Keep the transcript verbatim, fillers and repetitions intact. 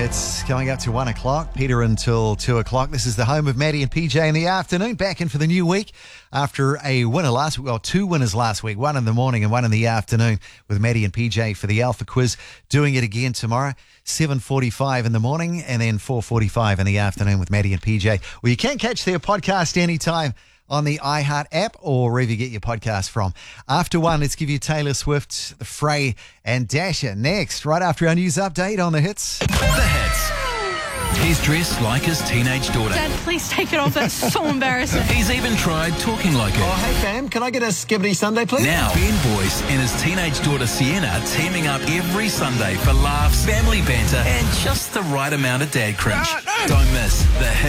It's going up to one o'clock. Peter until two o'clock. This is the home of Maddie and P J in the afternoon. Back in for the new week after a winner last week. Well, two winners last week. One in the morning and one in the afternoon with Maddie and P J for the Alpha Quiz. Doing it again tomorrow, seven forty-five in the morning and then four forty-five in the afternoon with Maddie and P J. Well, you can catch their podcast anytime on the iHeart app or wherever you get your podcast from. After one, let's give you Taylor Swift, The Fray and Dasher next, right after our news update on The Hits. The Hits. He's dressed like his teenage daughter. Dad, please take it off. That's so embarrassing. He's even tried talking like her. Oh, hey, fam, can I get a skibbity Sunday, please? Now, Ben Boyce and his teenage daughter Sienna teaming up every Sunday for laughs, family banter, and just the right amount of dad cringe. Don't miss The Hits.